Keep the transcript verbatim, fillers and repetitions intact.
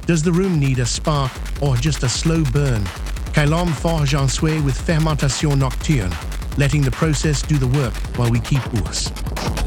Does the room need a spark or just a slow burn? Quel homme forge un souhait with fermentation nocturne, letting the process do the work while we keep ours.